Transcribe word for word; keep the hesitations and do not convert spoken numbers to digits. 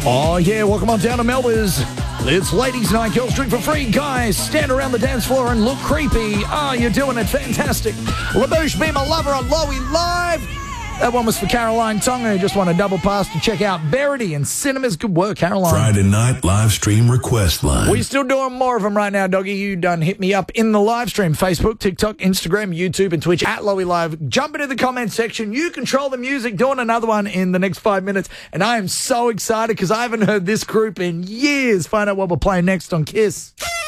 Oh, yeah, welcome on down to Melba's. It's ladies' night, girls drink for free. Guys, stand around the dance floor and look creepy. Oh, you're doing it fantastic. LaBouche, Be My Lover on Lowy Live. That one was for Caroline Tonga, who just won a double pass to check out Verity and Cinemas. Good work, Caroline. Friday night live stream request line. We're still doing more of them right now, doggy. You done hit me up in the live stream. Facebook, TikTok, Instagram, YouTube, and Twitch at Lowy Live. Jump into the comment section. You control the music. Doing another one in the next five minutes. And I am so excited because I haven't heard this group in years. Find out what we're playing next on Kiss.